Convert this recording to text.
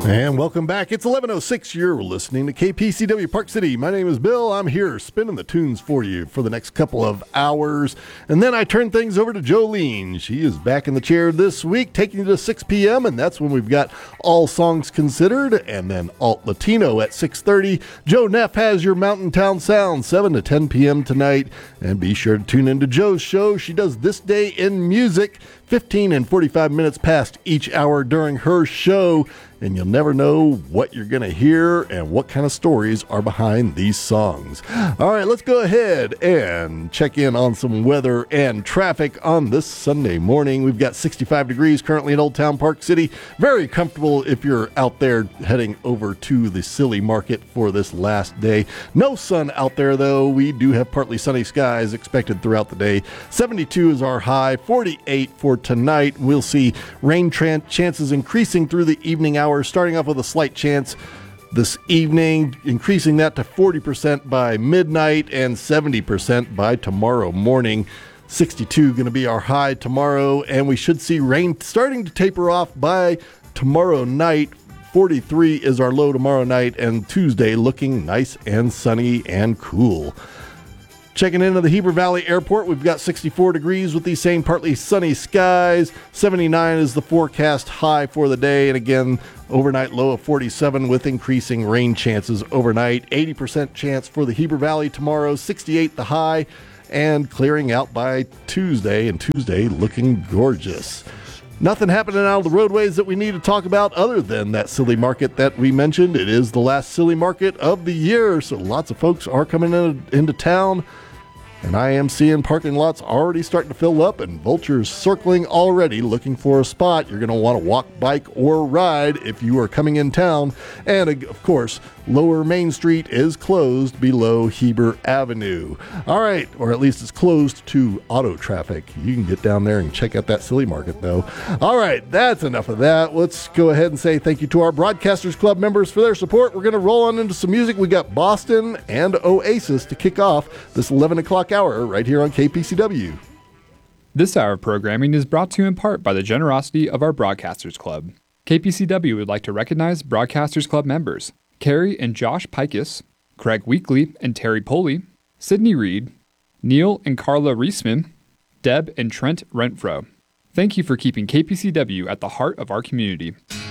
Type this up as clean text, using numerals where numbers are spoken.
And welcome back. It's 11:06. You're listening to KPCW Park City. My name is Bill. I'm here spinning the tunes for you for the next couple of hours. And then I turn things over to Jolene. She is back in the chair this week, taking you to 6 p.m. And that's when we've got All Songs Considered and then Alt Latino at 6:30. Joe Neff has your Mountain Town Sound, 7 to 10 p.m. tonight. And be sure to tune into Joe's show. She does This Day in Music, 15 and 45 minutes past each hour during her show. And you'll never know what you're going to hear and what kind of stories are behind these songs. All right, let's go ahead and check in on some weather and traffic on this Sunday morning. We've got 65 degrees currently in Old Town Park City. Very comfortable if you're out there heading over to the Silly Market for this last day. No sun out there, though. We do have partly sunny skies expected throughout the day. 72 is our high, 48 for tonight. We'll see rain chances increasing through the evening hours, starting off with a slight chance this evening, increasing that to 40% by midnight and 70% by tomorrow morning. 62 going to be our high tomorrow, and we should see rain starting to taper off by tomorrow night. 43 is our low tomorrow night, and Tuesday looking nice and sunny and cool. Checking into the Heber Valley Airport, we've got 64 degrees with these same partly sunny skies. 79 is the forecast high for the day. And again, overnight low of 47 with increasing rain chances overnight. 80% chance for the Heber Valley tomorrow. 68 the high and clearing out by Tuesday. And Tuesday looking gorgeous. Nothing happening out of the roadways that we need to talk about other than that Silly Market that we mentioned. It is the last Silly Market of the year, so lots of folks are coming into town. And I am seeing parking lots already starting to fill up and vultures circling already looking for a spot. You're going to want to walk, bike, or ride if you are coming in town. And of course, Lower Main Street is closed below Heber Avenue. All right, or at least it's closed to auto traffic. You can get down there and check out that Silly Market, though. All right, that's enough of that. Let's go ahead and say thank you to our Broadcasters Club members for their support. We're going to roll on into some music. We got Boston and Oasis to kick off this 11 o'clock hour right here on KPCW. This hour of programming is brought to you in part by the generosity of our Broadcasters Club. KPCW would like to recognize Broadcasters Club members Carrie and Josh Pikus, Craig Weekly and Terry Poley, Sydney Reed, Neil and Carla Reisman, Deb and Trent Renfro. Thank you for keeping KPCW at the heart of our community.